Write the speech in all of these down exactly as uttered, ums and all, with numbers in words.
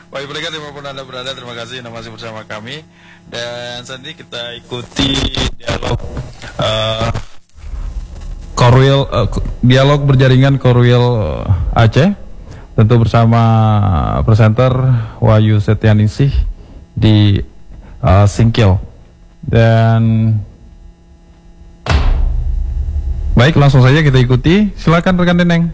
Baik pendengar dimanapun Anda berada, terima kasih Anda masih bersama kami. Dan saat ini kita ikuti dialog uh, Korwil uh, dialog berjaringan Korwil uh, Aceh, tentu bersama presenter Wahyu Setianingsih di uh, Singkil. Dan baik, langsung saja kita ikuti. Silakan rekan Deneng.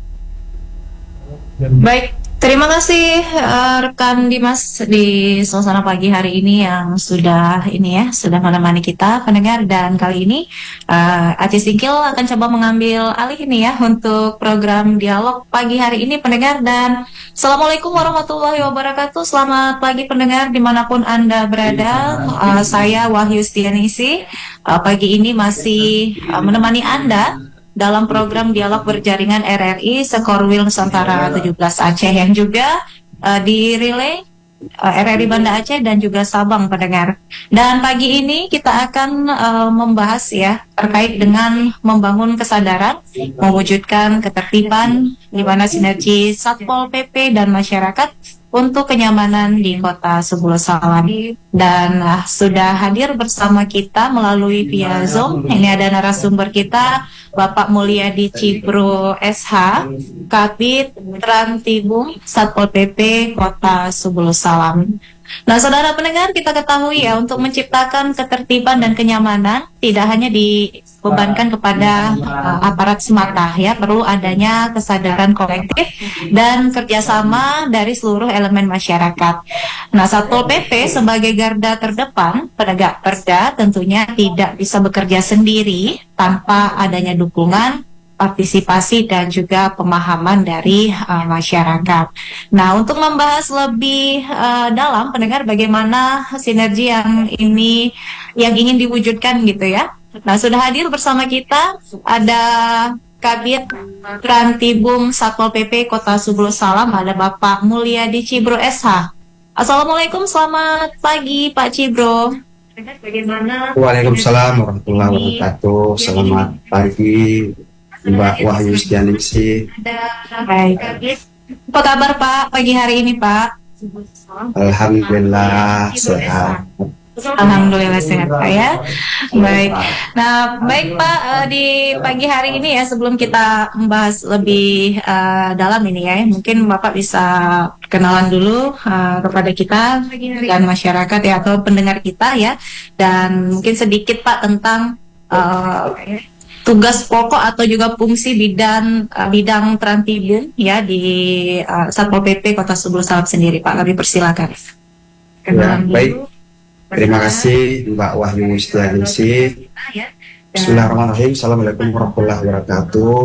Baik, terima kasih uh, rekan Dimas di suasana pagi hari ini yang sudah ini ya sudah menemani kita pendengar. Dan kali ini uh, Aceh Singkil akan coba mengambil alih ini ya untuk program dialog pagi hari ini pendengar. Dan Assalamualaikum warahmatullahi wabarakatuh. Selamat pagi pendengar dimanapun Anda berada. Uh, saya Wahyu Setianingsih uh, pagi ini masih uh, menemani Anda dalam program dialog berjaringan R R I Sekorwil Nusantara tujuh belas Aceh yang juga uh, dirilai uh, R R I Banda Aceh dan juga Sabang pendengar. Dan pagi ini kita akan uh, membahas ya terkait dengan membangun kesadaran, mewujudkan ketertiban di mana sinergi Satpol P P dan masyarakat untuk kenyamanan di Kota Subul Salam. Dan uh, sudah hadir bersama kita melalui via Zoom. Ini ada narasumber kita, Bapak Mulyadi Cibro S H, Kabid Trantibum Satpol P P Kota Subul Salam. Nah, saudara pendengar, kita ketahui ya, untuk menciptakan ketertiban dan kenyamanan tidak hanya dibebankan kepada uh, aparat semata ya, perlu adanya kesadaran kolektif dan kerjasama dari seluruh elemen masyarakat. Nah, Satpol P P sebagai garda terdepan penegak perda tentunya tidak bisa bekerja sendiri tanpa adanya dukungan, partisipasi dan juga pemahaman dari uh, masyarakat. Nah, untuk membahas lebih uh, dalam pendengar bagaimana sinergi yang ini yang ingin diwujudkan gitu ya. Nah, sudah hadir bersama kita ada Kabid Trantibum Satpol P P Kota Subul Salam, ada Bapak Mulyadi Cibro S H. Assalamualaikum, selamat pagi Pak Cibro. Bagaimana? Waalaikumsalam warahmatullahi wabarakatuh. Selamat pagi Mbak Wahyu Setianingsih. Baik. Apa kabar Pak pagi hari ini Pak? Alhamdulillah sehat. Alhamdulillah sehat Pak ya. Baik. Nah baik Pak, uh, di pagi hari ini ya sebelum kita membahas lebih uh, dalam ini ya, mungkin Bapak bisa kenalan dulu uh, kepada kita dan masyarakat ya atau pendengar kita ya, dan mungkin sedikit Pak tentang uh, tugas pokok atau juga fungsi bidang uh, bidang Trantibum ya di uh, Satpol P P Kota Subul Salam sendiri Pak. Kami persilakan. Ya, baik. Terima kasih Mbak Wahyu Setianingsih. Bismillahirrahmanirrahim. Assalamualaikum warahmatullahi wabarakatuh.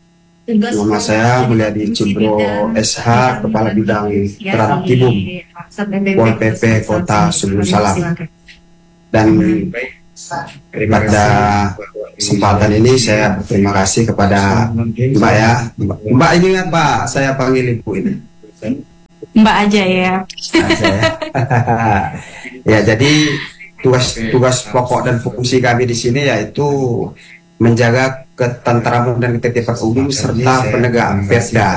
Nama saya Mulyadi Cibro S H, Kepala Bidang Trantibum Satpol P P Kota Subul Salam. Dan pada kesempatan ini saya berterima kasih kepada Mbak ya. Mbak, Mbak ini kan Pak, saya panggil Ibu ini. Mbak aja ya. Aja ya. Ya, jadi tugas tugas pokok dan fungsi kami di sini yaitu menjaga ketentraman dan ketertiban umum serta penegakan perda.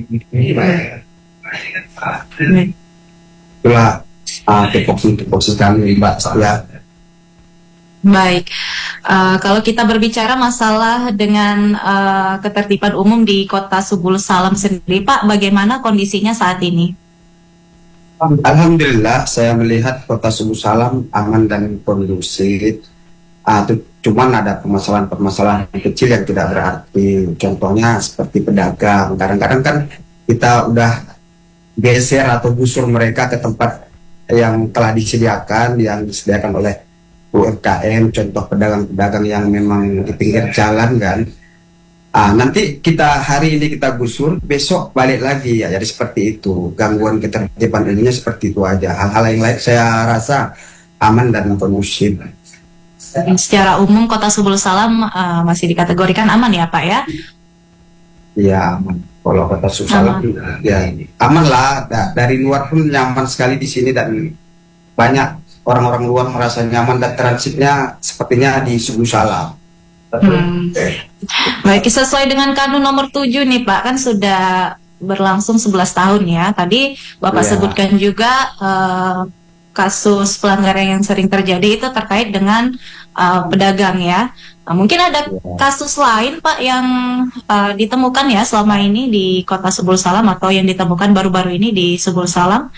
Itulah uh, tupoksi-tupoksi kami Mbak setelah. Baik, uh, kalau kita berbicara masalah dengan uh, ketertiban umum di Kota Subul Salam sendiri, Pak, bagaimana kondisinya saat ini? Alhamdulillah, saya melihat Kota Subul Salam aman dan kondusif. Uh, cuman ada permasalahan-permasalahan kecil yang tidak berarti. Contohnya seperti pedagang. Kadang-kadang kan kita udah geser atau gusur mereka ke tempat yang telah disediakan, yang disediakan oleh U M K M, contoh pedagang-pedagang yang memang di pinggir jalan kan. Ah, nanti kita hari ini kita gusur, besok balik lagi ya. Jadi seperti itu, gangguan ketertiban ininya seperti itu aja. Hal-hal yang lain saya rasa aman dan kondusif. Secara umum Kota Subul Salam uh, masih dikategorikan aman ya Pak ya? Iya aman. Kalau Kota Subul Salam ya aman lah. Da dari luar pun nyaman sekali di sini dan banyak orang-orang luar merasa nyaman dan transitnya sepertinya di Subul Salam. Hmm. Baik, sesuai dengan Kanun nomor tujuh nih Pak, kan sudah berlangsung sebelas tahun ya. Tadi Bapak Ya. sebutkan juga eh, kasus pelanggaran yang sering terjadi itu terkait dengan eh, pedagang ya. Nah, mungkin ada kasus lain Pak yang eh, ditemukan ya selama ini di Kota Subul Salam atau yang ditemukan baru-baru ini di Subul Salam?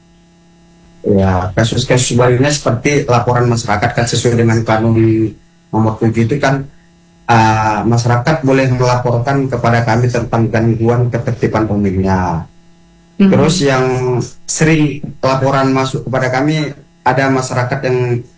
Ya, kasus-kasus barunya seperti laporan masyarakat kan sesuai dengan kanun nomor tujuh itu kan, uh, masyarakat boleh melaporkan kepada kami tentang gangguan ketertiban umumnya. Hmm. Terus yang sering laporan masuk kepada kami, ada masyarakat yang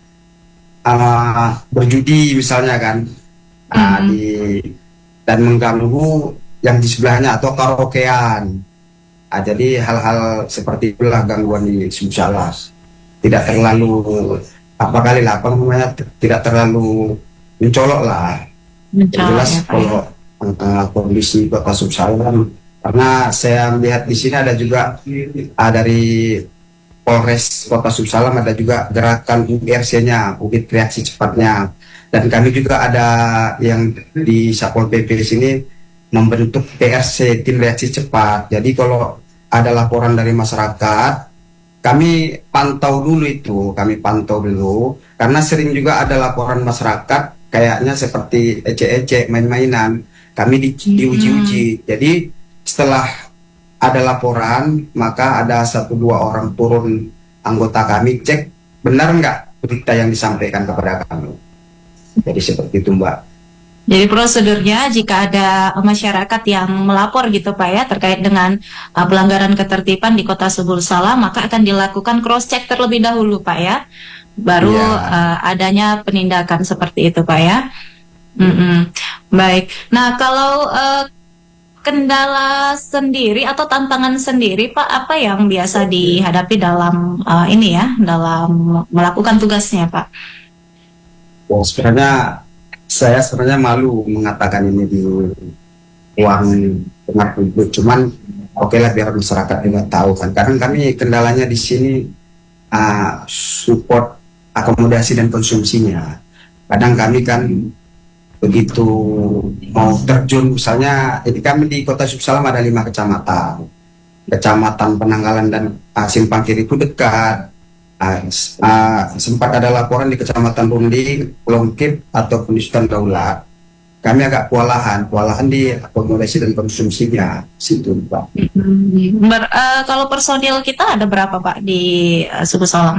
uh, berjudi misalnya kan, uh, Mhm. di, dan mengganggu yang di sebelahnya atau karaokean. Ah, jadi hal-hal seperti itulah gangguan di Subsalah. Tidak terlalu apa kali lah, apa namanya, t- tidak terlalu mencolok lah. Yang Mencolok jelas ya Pak ya. kalau uh, kondisi Kota Subsalah, karena saya melihat di sini ada juga uh, dari Polres Kota Subsalah ada juga gerakan U R C-nya, unit reaksi cepatnya. Dan kami juga ada yang di Satpol P P di sini membentuk T R C, tim reaksi cepat. Jadi kalau ada laporan dari masyarakat, kami pantau dulu itu, kami pantau dulu, karena sering juga ada laporan masyarakat kayaknya seperti ecek-ecek, main-mainan, kami di, diuji-uji. Jadi setelah ada laporan, maka ada satu dua orang turun anggota kami cek benar nggak berita yang disampaikan kepada kami. Jadi seperti itu Mbak. Jadi prosedurnya jika ada masyarakat yang melapor gitu Pak ya terkait dengan uh, pelanggaran ketertiban di Kota Subul Salam, maka akan dilakukan cross check terlebih dahulu Pak ya, baru Iya. uh, adanya penindakan seperti itu Pak ya. Mm-mm. Baik. Nah kalau uh, kendala sendiri atau tantangan sendiri Pak, apa yang biasa dihadapi dalam uh, ini ya, dalam melakukan tugasnya Pak? Wah, sebenarnya saya sebenarnya malu mengatakan ini di ruang dengar publik, cuman oke lah biar masyarakat juga tahu kan. Karena kami kendalanya di sini uh, support akomodasi dan konsumsinya. Kadang kami kan begitu mau terjun, misalnya ini kami di Kota Subsalam ada lima kecamatan. Kecamatan Penanggalan dan uh, Simpang Kiri itu dekat. Uh, uh, sempat ada laporan di Kecamatan Rundi, Longkip ataupun di Sultan Daulat. Kami agak kewalahan, kewalahan di akomodasi dan konsumsinya situ Pak. Hmm. Ber- eh, kalau personil kita ada berapa Pak di uh, Subul Salam?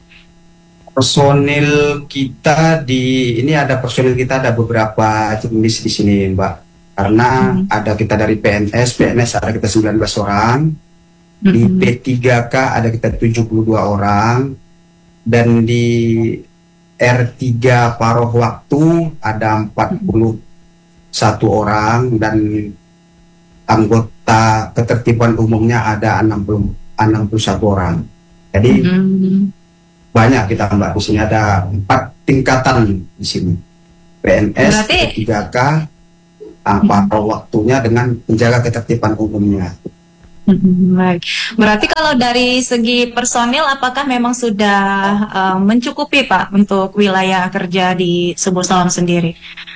Personil kita di ini ada personil kita ada beberapa jenis di sini Mbak. Karena Hmm. ada kita dari P N S, P N S ada kita sembilan belas orang. Di Mm-mm. P tiga K ada kita tujuh puluh dua orang, dan di R tiga Paruh Waktu ada empat puluh satu orang, dan anggota ketertiban umumnya ada enam puluh, enam puluh satu orang. Jadi Mm-mm. banyak kita Mbak, di sini ada empat tingkatan di sini. P N S, Berarti- P tiga K, uh, paruh waktunya dengan penjaga ketertiban umumnya. Mm-mm. Baik. Berarti kalau dari segi personil, apakah memang sudah uh, mencukupi Pak untuk wilayah kerja di Subul Salam sendiri?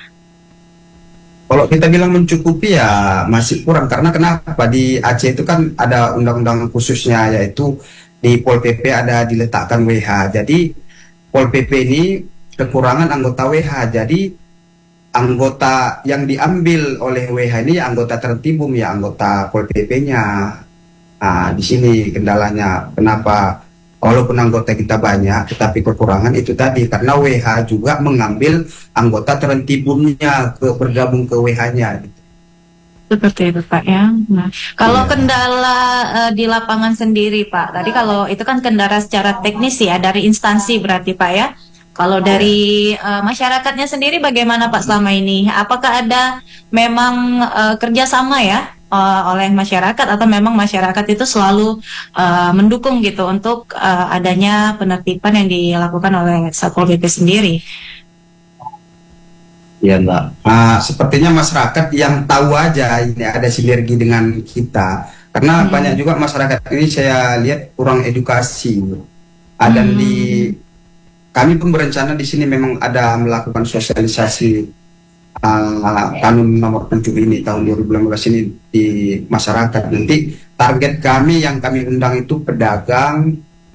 Kalau kita bilang mencukupi ya masih kurang, karena kenapa di Aceh itu kan ada undang-undang khususnya, yaitu di Pol P P ada diletakkan W H. Jadi Pol P P ini kekurangan anggota W H. Jadi anggota yang diambil oleh W H ini ya anggota tertibum, ya anggota Pol P P-nya. Nah, di sini kendalanya. Kenapa? Walaupun anggota kita banyak, tetapi kekurangan itu tadi karena W H juga mengambil anggota tertibumnya ke bergabung ke W H-nya. Seperti itu Pak ya. Nah, kalau Iya. kendala uh, di lapangan sendiri Pak, tadi kalau itu kan kendala secara teknis ya dari instansi berarti Pak ya. Kalau dari uh, masyarakatnya sendiri bagaimana Pak selama ini? Apakah ada memang uh, kerjasama ya uh, oleh masyarakat atau memang masyarakat itu selalu uh, mendukung gitu untuk uh, adanya penertiban yang dilakukan oleh Satpol P P sendiri? Iya Mbak. Ah, sepertinya masyarakat yang tahu aja ini ada sinergi dengan kita. Karena Hmm. banyak juga masyarakat ini saya lihat kurang edukasi. Ada Hmm. di kami pun berencana di sini memang ada melakukan sosialisasi uh, kanun nomor tujuh ini tahun dua ribu lima belas ini di masyarakat. Nanti target kami yang kami undang itu pedagang,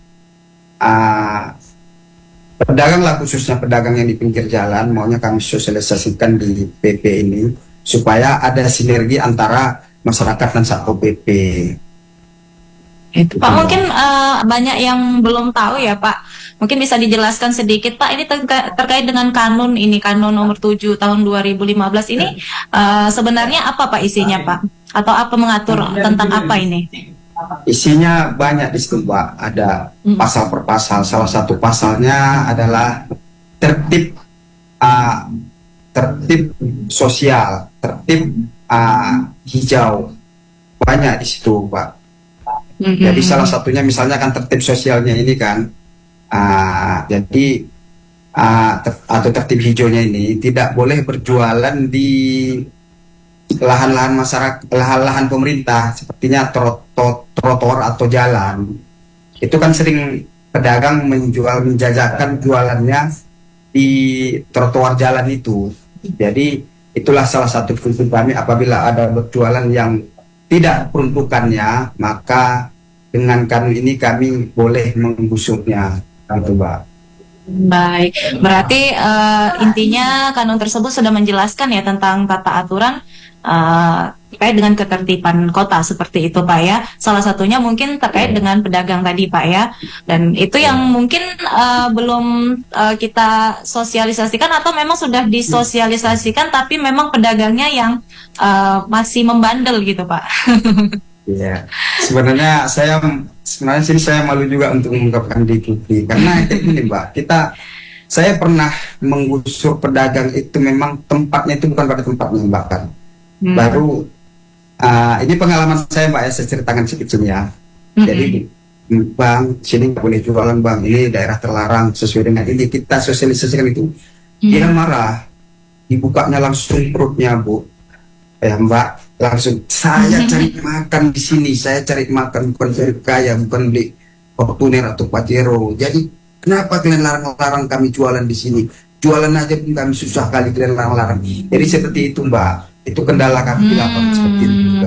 uh, pedagang lah, khususnya pedagang yang di pinggir jalan, maunya kami sosialisasikan di P P ini supaya ada sinergi antara masyarakat dan Satpol P P. Itu Pak, mungkin uh, banyak yang belum tahu ya Pak. Mungkin bisa dijelaskan sedikit Pak, ini terka terkait dengan kanun ini, kanun nomor tujuh tahun dua ribu lima belas ini uh, sebenarnya apa Pak isinya Pak? Atau apa mengatur tentang apa ini? Isinya banyak di situ Pak, ada pasal per pasal. Salah satu pasalnya adalah tertib uh, tertib sosial, tertib uh, hijau. Banyak di situ Pak. Mm-hmm. Jadi salah satunya misalnya kan tertib sosialnya ini kan, uh, jadi uh, ter atau tertib hijaunya ini tidak boleh berjualan di lahan-lahan masyarakat, lahan-lahan pemerintah, sepertinya trotoar atau jalan. Itu kan sering pedagang menjual, menjajakan jualannya di trotoar jalan itu. Jadi itulah salah satu prinsip kami, apabila ada berjualan yang tidak peruntukannya, maka dengan kanun ini kami boleh menggusurnya, gitu Mbak. Baik, berarti uh, intinya kanun tersebut sudah menjelaskan ya tentang tata aturan uh, terkait dengan ketertiban kota seperti itu Pak ya. Salah satunya mungkin terkait dengan pedagang tadi Pak ya. Dan itu yang mungkin uh, belum uh, kita sosialisasikan atau memang sudah disosialisasikan tapi memang pedagangnya yang uh, masih membandel gitu Pak. Iya, sebenarnya saya sebenarnya sih saya malu juga untuk mengungkapkan di publik karena kayak gini Mbak, kita saya pernah menggusur pedagang itu, memang tempatnya itu bukan pada tempatnya Mbak kan. Hmm. Baru uh, ini pengalaman saya Mbak ya, saya ceritakan sedikitnya. Hmm. Jadi Bang, sini nggak boleh jualan Bang, ini daerah terlarang sesuai dengan ini, kita sosialisasikan itu. Hmm. Dia marah, dibukanya langsung perutnya Bu. Ya Mbak, langsung saya cari makan di sini, saya cari makan bukan cari kaya, bukan beli Fortuner atau Pajero. Jadi kenapa kalian larang-larang kami jualan di sini? Jualan aja pun kami susah kali, kalian larang-larang. Jadi seperti itu Mbak, itu kendala kami di lapangan hmm. seperti itu juga.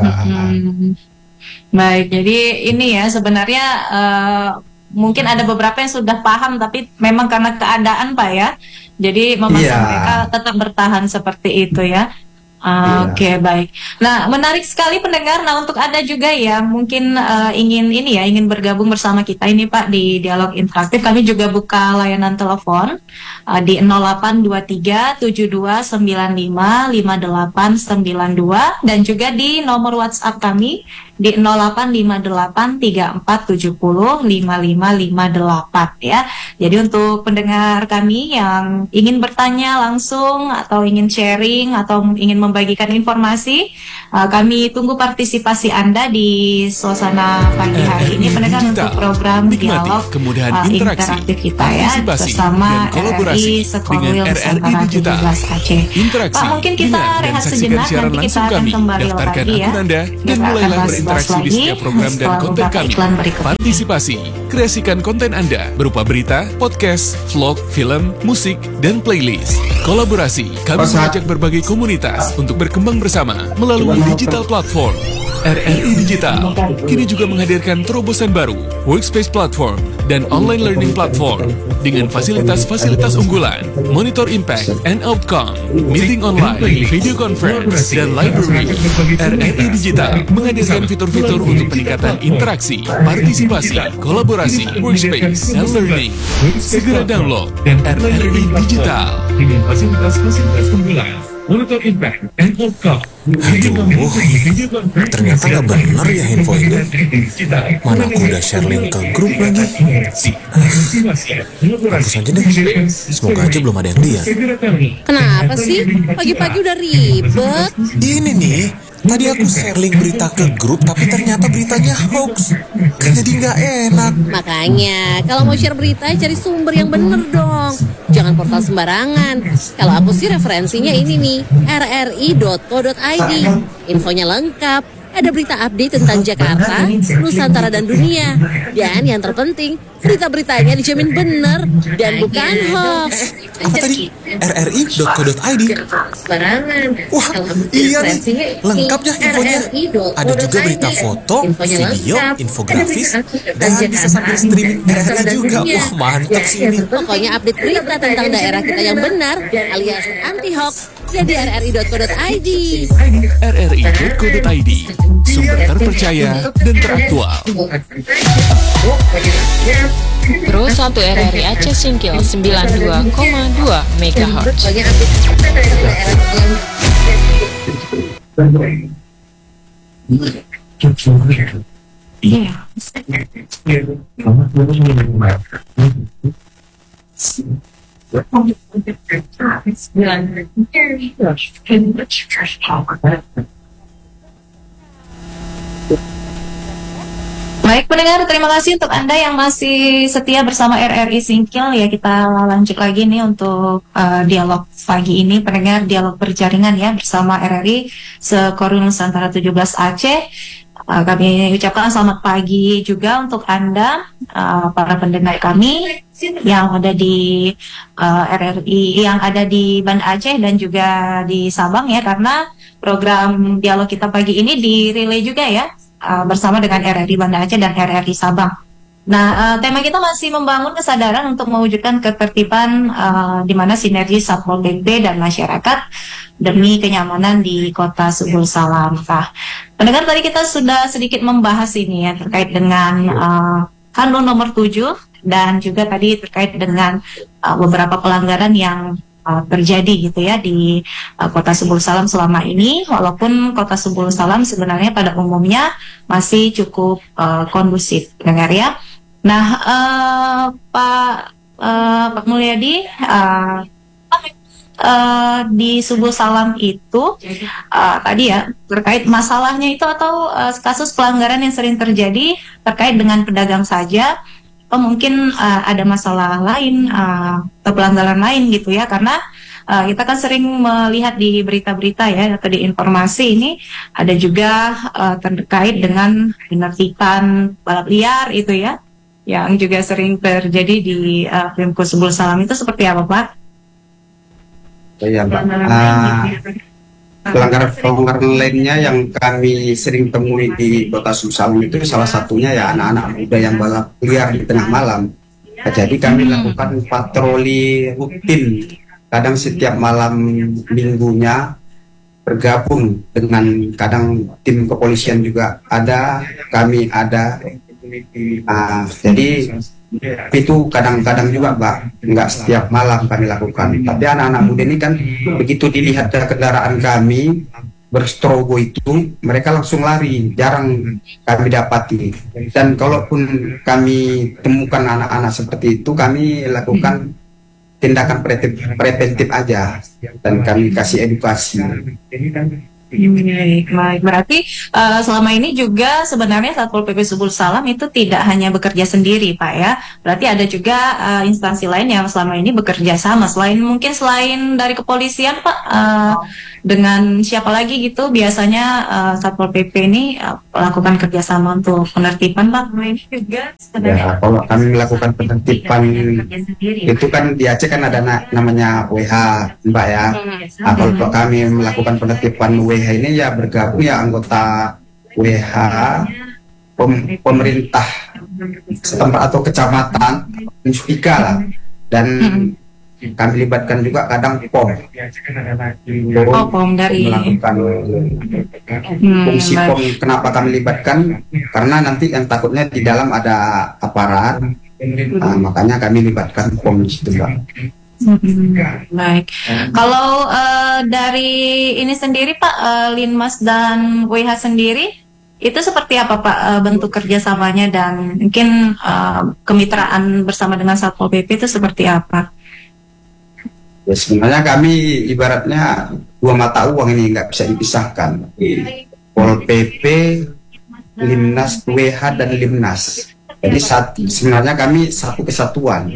Baik, jadi ini ya sebenarnya uh, mungkin ada beberapa yang sudah paham, tapi memang karena keadaan Pak ya, jadi memaksa yeah. mereka tetap bertahan seperti itu ya. Uh, Oke okay, baik. Nah menarik sekali pendengar. Nah untuk Anda juga yang mungkin uh, ingin ini ya ingin bergabung bersama kita ini Pak di Dialog Interaktif, kami juga buka layanan telepon uh, di nol delapan dua tiga tujuh dua sembilan lima lima delapan sembilan dua dan juga di nomor WhatsApp kami di nol delapan lima delapan tiga empat tujuh nol lima lima lima delapan ya. Jadi untuk pendengar kami yang ingin bertanya langsung atau ingin sharing atau ingin membagikan informasi, uh, kami tunggu partisipasi Anda di suasana pagi hari ini pendengar untuk program Dialog uh, Interaktif kita ya bersama R R I Sekolil Nusantara tujuh belas Aceh. Pak mungkin kita rehat sejenak, nanti kita akan kembali lagi ya. Dan mulailah berinteraksi di setiap program dan konten kami. Partisipasi, kreasikan konten Anda berupa berita, podcast, vlog, film, musik, dan playlist. Kolaborasi, kami mengajak berbagai komunitas untuk berkembang bersama melalui digital platform. R R I Digital kini juga menghadirkan terobosan baru, workspace platform, dan online learning platform dengan fasilitas-fasilitas unggulan, monitor impact and outcome, meeting online, video conference, dan library. R R I Digital menghadirkan fitur-fitur untuk peningkatan interaksi, partisipasi, kolaborasi, workspace, dan learning. Segera download R R I Digital dengan fasilitas-fasilitas unggulan, monitor impact and outcome. Aduh, ternyata gak bener ya info itu. Mana aku udah share link ke grup lagi. Hapus aja deh. Semoga aja belum ada yang lihat. Kenapa sih? Pagi-pagi udah ribet. Ini nih, tadi aku share link berita ke grup, tapi ternyata beritanya hoax. Kan jadi gak enak. Makanya, kalau mau share berita, cari sumber yang bener dong. Jangan portal sembarangan. Kalau aku sih referensinya ini nih, r r i dot co dot i d. Infonya lengkap, ada berita update tentang Jakarta, Nusantara, dan dunia. Dan yang terpenting, berita-beritanya dijamin benar dan bukan hoax. Apa tadi? r r i dot co dot i d. Wah, iya nih, lengkapnya infonya. Ada juga berita foto, video, infografis, dan bisa sambil streaming daerah juga. Wah, mantap sih ini. Pokoknya update berita tentang daerah kita yang benar, alias anti hoax, jadi r r i dot co dot i d. r r i dot co dot i d, sumber terpercaya dan teraktual. Pro satu R R I Aceh Singkil sembilan puluh dua koma dua megahertz. Baik pendengar, terima kasih untuk Anda yang masih setia bersama R R I Singkil. Ya, kita lanjut lagi nih untuk uh, dialog pagi ini, pendengar, dialog berjaringan ya bersama R R I Sekorwil Nusantara tujuh belas Aceh. Uh, kami ucapkan selamat pagi juga untuk Anda, uh, para pendengar kami yang ada di uh, R R I, yang ada di Banda Aceh dan juga di Sabang ya, karena program dialog kita pagi ini direlay juga ya, Uh, bersama dengan R R I Banda Aceh dan R R I Sabang. Nah, uh, tema kita masih membangun kesadaran untuk mewujudkan ketertiban uh, di mana sinergi Satpol P P dan masyarakat demi kenyamanan di Kota Subul Salam. Nah, pendengar, tadi kita sudah sedikit membahas ini ya terkait dengan uh, Kanun nomor tujuh dan juga tadi terkait dengan uh, beberapa pelanggaran yang Uh, terjadi gitu ya di uh, Kota Subul Salam selama ini, walaupun Kota Subul Salam sebenarnya pada umumnya masih cukup uh, kondusif, dengar ya. Nah, uh, Pak uh, Pak Mulyadi, uh, uh, di Subul Salam itu uh, tadi ya terkait masalahnya itu atau uh, kasus pelanggaran yang sering terjadi terkait dengan pedagang saja, atau mungkin uh, ada masalah lain uh, atau pelanggaran lain gitu ya, karena uh, kita kan sering melihat di berita-berita ya atau di informasi ini ada juga uh, terkait dengan penertiban balap liar itu ya, yang juga sering terjadi di uh, Pemkot Subul Salam. Itu seperti apa, Pak? Iya, Mbak. Uh, pelanggaran-pelanggaran lainnya yang kami sering temui di Kota Subul Salam itu salah satunya ya anak-anak muda yang balap liar di tengah malam. Jadi kami lakukan patroli rutin, kadang setiap malam minggunya bergabung dengan kadang tim kepolisian juga ada, kami ada. Uh, jadi itu kadang-kadang juga, Mbak, nggak setiap malam kami lakukan. Tapi anak-anak muda ini kan begitu dilihat kendaraan kami berstrobo itu, mereka langsung lari, jarang kami dapati. Dan kalaupun kami temukan anak-anak seperti itu, kami lakukan tindakan preventif, preventif aja, dan kami kasih edukasi. Baik, baik. Berarti uh, selama ini juga sebenarnya Satpol P P Subul Salam itu tidak hanya bekerja sendiri, Pak ya. Berarti ada juga uh, instansi lain yang selama ini bekerja sama. Selain mungkin selain dari kepolisian, Pak, uh, dengan siapa lagi gitu biasanya uh, Satpol P P ini uh, melakukan kerjasama untuk penertiban, Pak? Ini juga ya, kalau kami melakukan penertiban itu kan di Aceh kan ada na namanya W H, Mbak ya. Nah, kalau kami melakukan penertiban W H ini ya bergabung ya anggota W H pem pemerintah setempat atau kecamatan, Inspika lah, dan kami libatkan juga kadang P O M. Oh, P O M dari melakukan fungsi P O M. Kenapa kami libatkan? Karena nanti yang takutnya di dalam ada aparat, nah, makanya kami libatkan P O M di situ, Mbak. Hmm, baik. Kalau uh, dari ini sendiri, Pak, uh, Linmas dan W H sendiri itu seperti apa, Pak, uh, bentuk kerjasamanya dan mungkin uh, kemitraan bersama dengan Satpol P P itu seperti apa? Ya, sebenarnya kami ibaratnya dua mata uang ini nggak bisa dipisahkan. Pol P P, Limnas, W H dan Limnas. Jadi satu, sebenarnya kami satu kesatuan.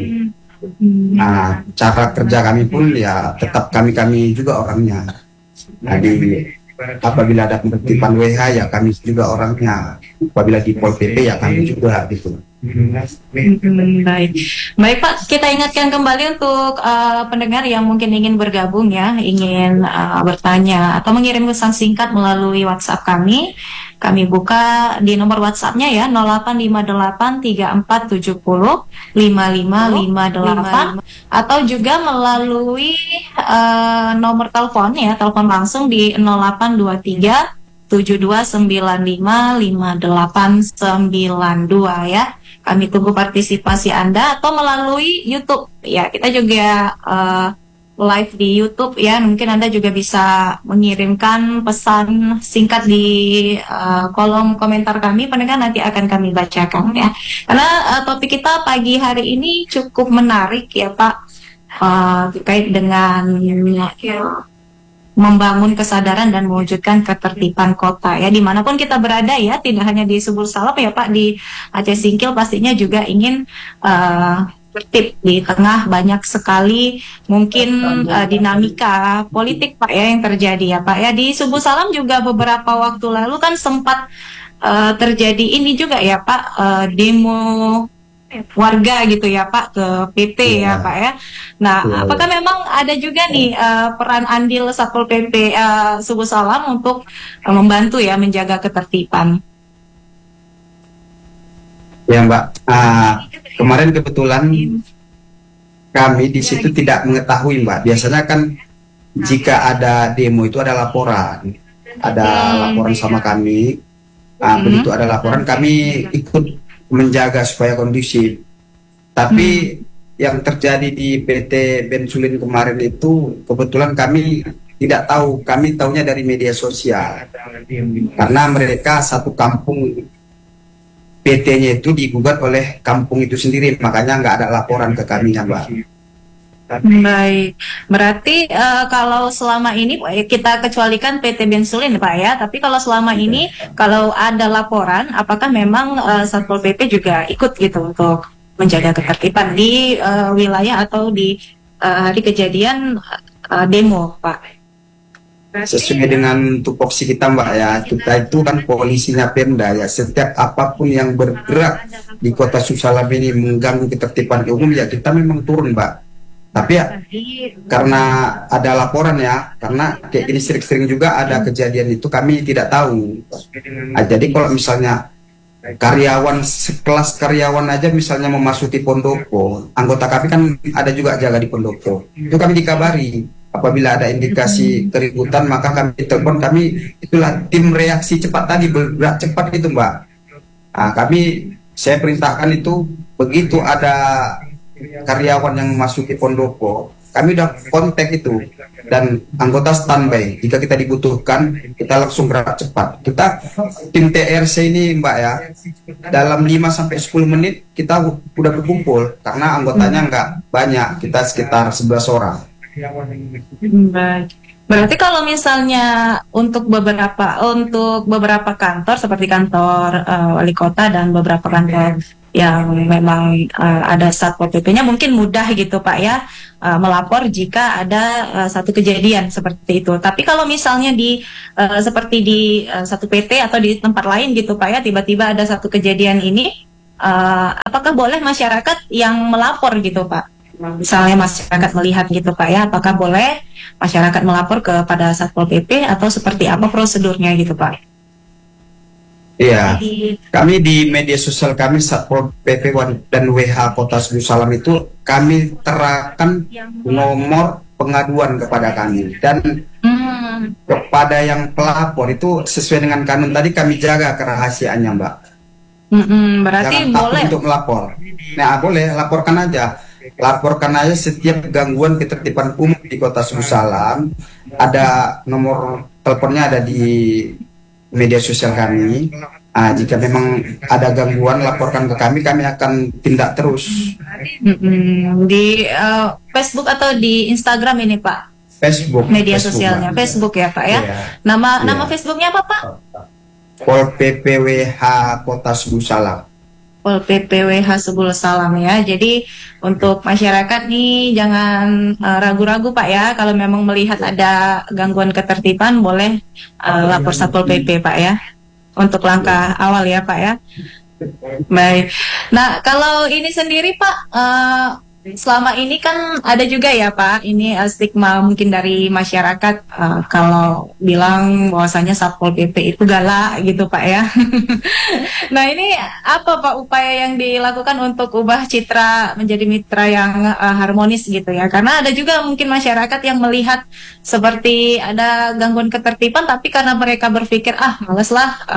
Nah, cara kerja kami pun ya tetap kami-kami juga orangnya. Nah, di apabila ada penertiban W H ya kami juga orangnya, apabila di Pol P P ya kami juga gitu. Hmm, baik, baik Pak, kita ingatkan kembali untuk uh, pendengar yang mungkin ingin bergabung ya, ingin uh, bertanya atau mengirim pesan singkat melalui WhatsApp kami. Kami buka di nomor WhatsApp-nya ya nol delapan lima delapan tiga empat tujuh nol lima lima lima delapan atau juga melalui uh, nomor telepon ya, telepon langsung di nol delapan dua tiga tujuh dua sembilan lima lima delapan sembilan dua ya. Kami tunggu partisipasi Anda atau melalui YouTube ya. Kita juga uh, live di YouTube ya. Mungkin Anda juga bisa mengirimkan pesan singkat di uh, kolom komentar kami. Pendengar nanti akan kami bacakan ya. Karena uh, topik kita pagi hari ini cukup menarik ya Pak, uh, terkait dengan ya, membangun kesadaran dan mewujudkan ketertiban kota ya, dimanapun kita berada ya, tidak hanya di Subur Salam ya Pak, di Aceh Singkil pastinya juga ingin uh, tertib di tengah banyak sekali mungkin uh, dinamika politik Pak ya yang terjadi ya Pak ya. Di Subur Salam juga beberapa waktu lalu kan sempat uh, terjadi ini juga ya Pak, uh, demo warga gitu ya Pak ke P P ya, ya Pak ya. Nah, ya, apakah ya. memang ada juga nih uh, peran andil Satpol P P uh, Subur Salam untuk uh, membantu ya menjaga ketertiban? Ya Mbak, uh, kemarin kebetulan kami di situ tidak mengetahui Mbak. Biasanya kan jika ada demo itu ada laporan, ada laporan sama kami. Uh, hmm. Begitu ada laporan kami ikut menjaga supaya kondusif. Tapi hmm. yang terjadi di P T Bensulin kemarin itu kebetulan kami tidak tahu, kami tahunya dari media sosial. Karena mereka satu kampung, P T-nya itu digugat oleh kampung itu sendiri, makanya nggak ada laporan ke kami ya Mbak. Baik, berarti uh, kalau selama ini kita kecualikan P T Bensulin Pak ya, tapi kalau selama ini kalau ada laporan, apakah memang uh, Satpol P P juga ikut gitu untuk menjaga ketertiban di uh, wilayah atau di uh, hari kejadian uh, demo Pak? Sesuai dengan tupoksi kita Mbak ya, kita itu kan polisinya Pemda ya, setiap apapun yang bergerak di kota Susalam ini mengganggu ketertiban umum ya kita memang turun Mbak. Tapi ya karena ada laporan ya, karena kayak gini sering-sering juga ada kejadian itu kami tidak tahu. Nah, jadi kalau misalnya karyawan sekelas karyawan aja misalnya memasuki Pondopo, anggota kami kan ada juga jaga di Pondopo, itu kami dikabari apabila ada indikasi keributan maka kami telepon, kami itulah tim reaksi cepat tadi, bergerak cepat itu Mbak. Nah, kami saya perintahkan itu begitu ada karyawan yang memasuki Pondopo, kami udah kontak itu dan anggota standby. Jika kita dibutuhkan, kita langsung gerak cepat. Kita tim T R C ini Mbak ya, dalam lima sampai sepuluh menit kita udah berkumpul karena anggotanya nggak banyak, kita sekitar sebelas orang. Baik. Berarti kalau misalnya untuk beberapa untuk beberapa kantor seperti kantor uh, wali kota dan beberapa kantor yang memang uh, ada Satpol P P-nya mungkin mudah gitu Pak ya uh, melapor jika ada uh, satu kejadian seperti itu. Tapi kalau misalnya di uh, seperti di uh, satu P T atau di tempat lain gitu Pak ya, tiba-tiba ada satu kejadian ini, uh, apakah boleh masyarakat yang melapor gitu Pak? Misalnya masyarakat melihat gitu Pak ya, apakah boleh masyarakat melapor kepada Satpol P P atau seperti apa prosedurnya gitu Pak? Iya, kami di media sosial kami Satpol P P dan W H Kota Subur Salam itu kami terapkan nomor pengaduan kepada kami dan hmm. kepada yang pelapor itu sesuai dengan kanun tadi kami jaga kerahasiaannya Mbak. Hmm, berarti jangan boleh takut untuk melapor. Nah boleh laporkan aja, laporkan aja setiap gangguan ketertiban umum di Kota Subur Salam. Ada nomor teleponnya ada di media sosial kami. Ah, jika memang ada gangguan laporkan ke kami, kami akan tindak terus. Mm-hmm. Di uh, Facebook atau di Instagram ini Pak? Facebook. Media Facebook, sosialnya Pak. Facebook ya Pak ya. Yeah. Nama yeah. nama Facebooknya apa Pak? Pol P P W H Kota Subur Salam. Satpol P P W H Subul Salam ya. Jadi untuk masyarakat nih jangan uh, ragu-ragu Pak ya, kalau memang melihat ada gangguan ketertiban boleh uh, lapor Satpol P P Pak ya. Untuk langkah awal ya Pak ya. Baik. Nah kalau ini sendiri Pak, uh, selama ini kan ada juga ya Pak, ini uh, stigma mungkin dari masyarakat uh, kalau bilang bahwasanya Satpol P P itu galak gitu Pak ya. Nah ini apa Pak upaya yang dilakukan untuk ubah citra menjadi mitra yang uh, harmonis gitu ya? Karena ada juga mungkin masyarakat yang melihat seperti ada gangguan ketertiban, tapi karena mereka berpikir ah males lah